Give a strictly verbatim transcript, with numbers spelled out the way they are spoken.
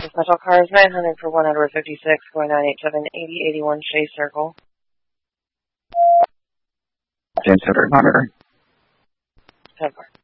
The special car is nine hundred for one Edward fifty-six, going nine eight seven, eighty eighty-one Shea Circle. James Edward, monitor. ten four.